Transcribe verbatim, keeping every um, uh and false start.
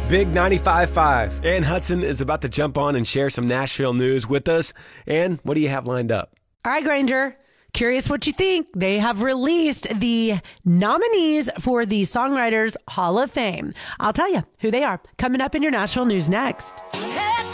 Big ninety-five point five. Ann Hudson is about to jump on and share some Nashville news with us. Ann, what do you have lined up? All right, Granger. Curious what you think. They have released the nominees for the Songwriters Hall of Fame. I'll tell you who they are coming up in your Nashville news next. Hey!